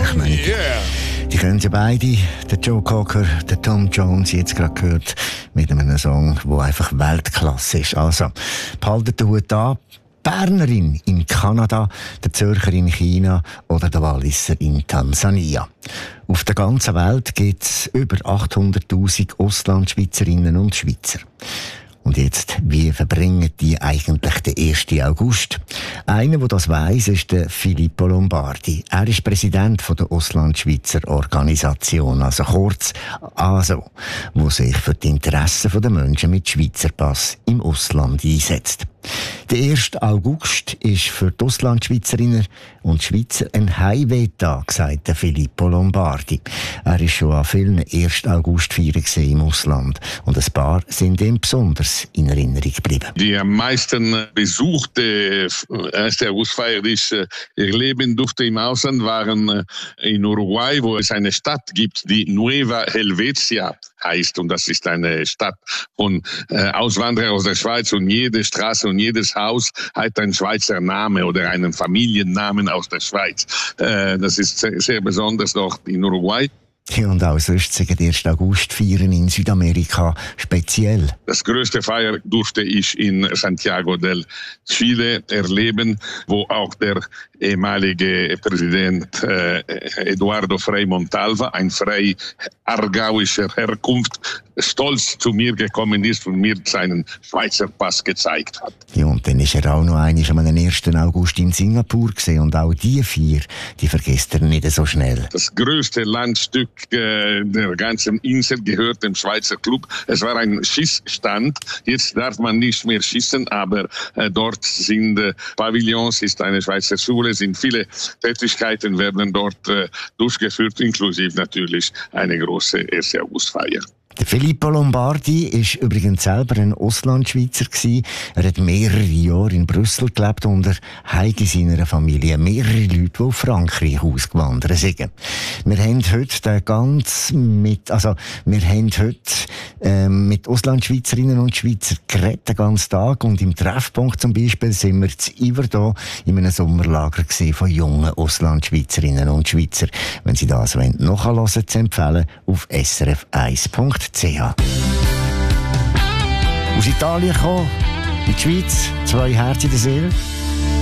ehrlich meine ich. Die können ja beide, der Joe Cocker, der Tom Jones, jetzt gerade gehört, mit einem Song, der einfach Weltklasse ist. Also, behaltet den Hut an. Bernerin in Kanada, der Zürcher in China oder der Walliser in Tansania. Auf der ganzen Welt gibt es über 800'000 Auslandschweizerinnen und Schweizer. Und jetzt, wie verbringen die eigentlich den 1. August? Einer, der das weiss, ist der Filippo Lombardi. Er ist Präsident der Auslandschweizer Organisation, also kurz ASO, wo sich für die Interessen der Menschen mit Schweizer Pass im Ausland einsetzt. Der 1. August ist für die Auslandschweizerinnen und Schweizer ein Heimwehtag, sagt der Filippo Lombardi. Er ist schon an vielen 1. August-Feiern im Ausland und ein paar sind ihm besonders in Erinnerung geblieben. Die am meisten besuchte 1. August-Feier, die ich erleben durfte im Ausland, waren in Uruguay, wo es eine Stadt gibt, die Nueva Helvetia heißt. Und das ist eine Stadt von Auswanderern aus der Schweiz und jede Straße und jedes Haus hat einen Schweizer Namen oder einen Familiennamen aus der Schweiz. Das ist sehr besonders dort in Uruguay. Ja, und auch sonst sind die 1. August feiern in Südamerika speziell. Das größte Feier durfte ich in Santiago del Chile erleben, wo auch der ehemalige Präsident Eduardo Frei Montalva, ein Frei aargauischer Herkunft, stolz zu mir gekommen ist und mir seinen Schweizer Pass gezeigt hat. Ja, und dann ist er auch noch einmal am 1. August in Singapur gesehen und auch die Feier, die vergisst er nicht so schnell. Das größte Landstück der ganzen Insel gehört dem Schweizer Club. Es war ein Schießstand. Jetzt darf man nicht mehr schießen, aber dort sind Pavillons, ist eine Schweizer Schule, sind viele Tätigkeiten werden dort durchgeführt, inklusive natürlich eine große 1. Augustfeier. Der Filippo Lombardi ist übrigens selber ein Auslandschweizer gewesen. Er hat mehrere Jahre in Brüssel gelebt und er hat in seiner Familie mehrere Leute, die auf Frankreich ausgewandert sind. Wir haben heute mit Auslandschweizerinnen und Schweizer geredet den ganzen Tag und im Treffpunkt zum Beispiel sind wir zu Iverdon in einem Sommerlager von jungen Auslandschweizerinnen und Schweizer. Wenn Sie das nachhören wollen, zu empfehlen auf srf1.ch. Aus Italien gekommen, in die Schweiz, 2 Herzen in der Seele.